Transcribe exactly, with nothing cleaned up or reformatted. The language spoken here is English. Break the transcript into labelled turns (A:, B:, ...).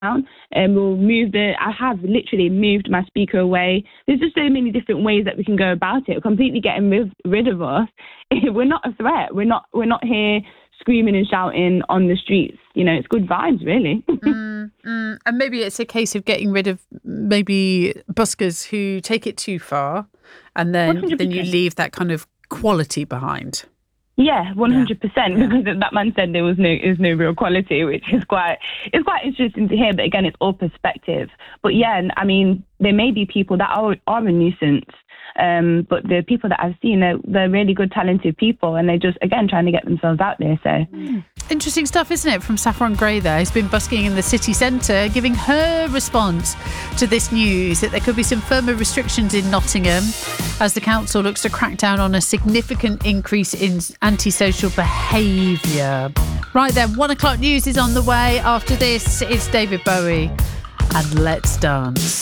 A: down, and we'll move the, I have literally moved my speaker away. There's just so many different ways that we can go about it. Completely getting rid, rid of us. We're not a threat. We're not, we're not here screaming and shouting on the streets. You know, it's good vibes, really.
B: mm, mm. And maybe it's a case of getting rid of maybe buskers who take it too far, and then,
A: one hundred percent.
B: then you leave that kind of quality behind.
A: Yeah, one hundred percent.
B: Yeah.
A: Because that man said there was no, is no real quality, which is quite, it's quite interesting to hear. But again, it's all perspective. But yeah, I mean, there may be people that are are a nuisance. Um, but the people that I've seen, they're, they're really good, talented people, and they're just, again, trying to get themselves out there. So
B: mm. Interesting stuff, isn't it, from Saffron Gray there, who's been busking in the city centre, giving her response to this news that there could be some firmer restrictions in Nottingham as the council looks to crack down on a significant increase in antisocial behaviour. Right then, one o'clock news is on the way. After this, it's David Bowie and Let's Dance.